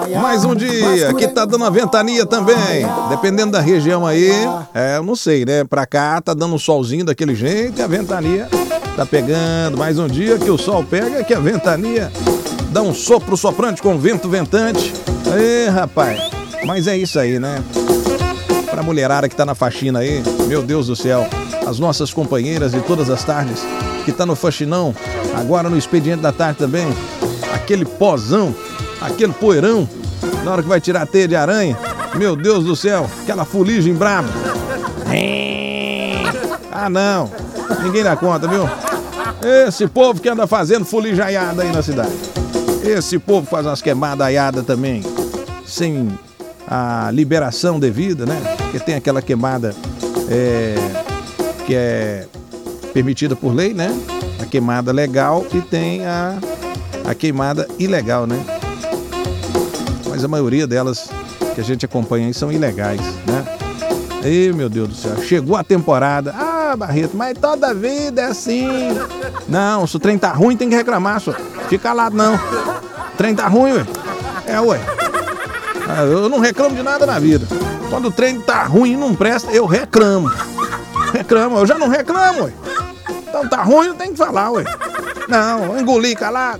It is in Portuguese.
Mais um dia que tá dando a ventania também. Dependendo da região aí, eu não sei, né? Pra cá tá dando um solzinho daquele jeito e a ventania tá pegando. Mais um dia que o sol pega, que a ventania dá um sopro soprante com vento ventante. Ê, rapaz, mas é isso aí, né? Pra mulherada que tá na faxina aí, meu Deus do céu, as nossas companheiras de todas as tardes, que tá no faxinão, agora no expediente da tarde também, aquele pozão, aquele poeirão, na hora que vai tirar a teia de aranha, meu Deus do céu, aquela fuligem braba. Ah não, ninguém dá conta, viu? Esse povo que anda fazendo fulijaiada aí na cidade. Esse povo faz umas queimadas aiadas também, sem a liberação devida, né? Porque tem aquela queimada que é permitida por lei, né? A queimada legal e tem a queimada ilegal, né? Mas a maioria delas que a gente acompanha aí são ilegais, né? Ei, meu Deus do céu, chegou a temporada. Ah, Barreto, mas toda vida é assim. Não, se o trem tá ruim tem que reclamar, só. Fica calado não. O trem tá ruim, ué. Ué. Eu não reclamo de nada na vida. Quando o trem tá ruim e não presta, eu reclamo. Eu já não reclamo, ué. Então tá ruim, eu tenho que falar, ué. Não, eu engoli calado.